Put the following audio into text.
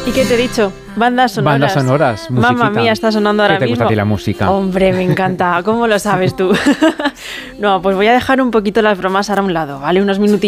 ¿Y qué te he dicho? Bandas sonoras. Bandas sonoras, musiquita. Mamma mía, está sonando ahora ¿Qué te mismo. gusta a ti la música? Hombre, me encanta. ¿Cómo lo sabes tú? No, pues voy a dejar un poquito las bromas ahora a un lado, ¿vale? Unos minutillos.